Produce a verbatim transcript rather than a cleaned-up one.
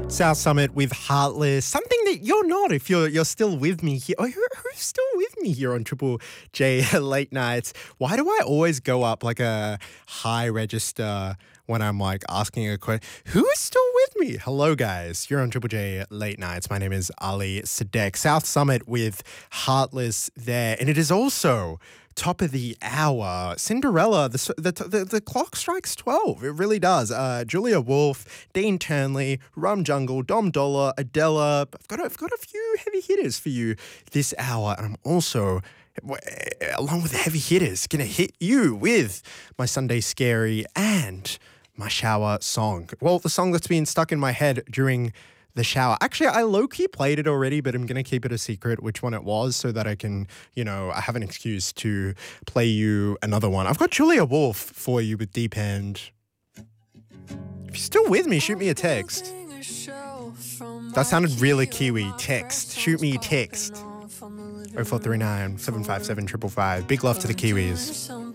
South Summit with Heartless, something that you're not if you're you're still with me here. Oh, who, who's still with me here on Triple J Late Nights? Why do I always go up like a high register when I'm like asking a question? Who is still with me? Hello, guys. You're on Triple J Late Nights. My name is Ali Sadek. South Summit with Heartless there. And it is also top of the hour. Cinderella, the, the, the, the clock strikes twelve. It really does. Uh, Julia Wolf, Dean Turnley, Rum Jungle, Dom Dollar, Adela. I've got, a, I've got a few heavy hitters for you this hour. And I'm also, along with the heavy hitters, going to hit you with my Sunday Scary and my shower song. Well, the song that's been stuck in my head during the shower. Actually, I low-key played it already, but I'm going to keep it a secret which one it was so that I can, you know, I have an excuse to play you another one. I've got Julia Wolf for you with Deep End. If you're still with me, shoot me a text. That sounded really Kiwi. Text. Shoot me a text. oh four three nine, seven five seven, five five five. Big love to the Kiwis.